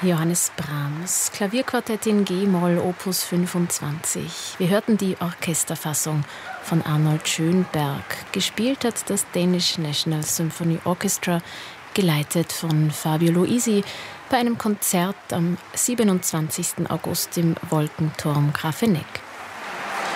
Johannes Brahms, Klavierquartett in G-Moll, Opus 25. Wir hörten die Orchesterfassung von Arnold Schönberg. Gespielt hat das Danish National Symphony Orchestra, geleitet von Fabio Luisi, bei einem Konzert am 27. August im Wolkenturm Grafeneck.